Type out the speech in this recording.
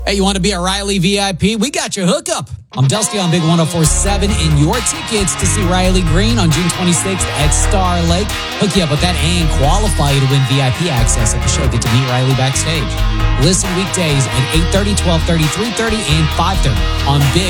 Hey, you want to be a Riley VIP? We got your hookup. I'm Dusty on Big 104.7, and your tickets to see Riley Green on June 26th at Star Lake. Hook you up with that and qualify you to win VIP access at the show. Get to meet Riley backstage. Listen weekdays at 8:30, 12:30, 3:30, and 5:30 on Big